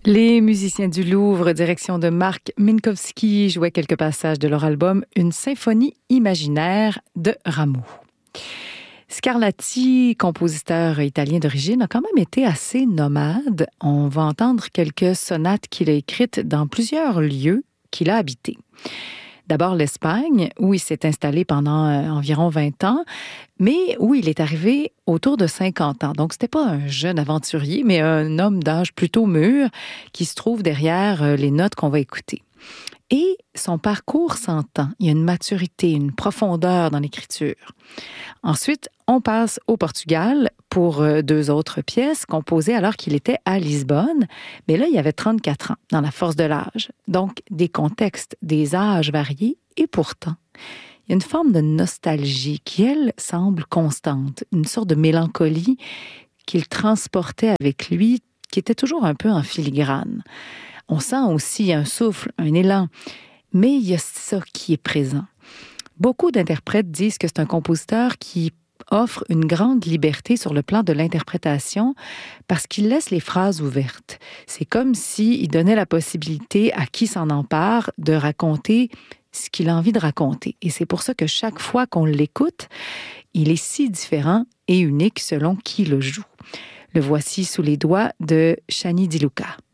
Les musiciens du Louvre, direction de Marc Minkowski, jouaient quelques passages de leur album « Une symphonie imaginaire » de Rameau. Scarlatti, compositeur italien d'origine, a quand même été assez nomade. On va entendre quelques sonates qu'il a écrites dans plusieurs lieux qu'il a habités. D'abord l'Espagne, où il s'est installé pendant environ 20 ans, mais où il est arrivé autour de 50 ans. Donc, c'était pas un jeune aventurier, mais un homme d'âge plutôt mûr qui se trouve derrière les notes qu'on va écouter. Et son parcours s'entend. Il y a une maturité, une profondeur dans l'écriture. Ensuite, on passe au Portugal pour 2 autres pièces composées alors qu'il était à Lisbonne. Mais là, il avait 34 ans, dans la force de l'âge. Donc, des contextes, des âges variés. Et pourtant, il y a une forme de nostalgie qui, elle, semble constante. Une sorte de mélancolie qu'il transportait avec lui, qui était toujours un peu en filigrane. On sent aussi un souffle, un élan, mais il y a ça qui est présent. Beaucoup d'interprètes disent que c'est un compositeur qui offre une grande liberté sur le plan de l'interprétation parce qu'il laisse les phrases ouvertes. C'est comme s'il donnait la possibilité à qui s'en empare de raconter ce qu'il a envie de raconter. Et c'est pour ça que chaque fois qu'on l'écoute, il est si différent et unique selon qui le joue. Le voici sous les doigts de Shani Di Luca.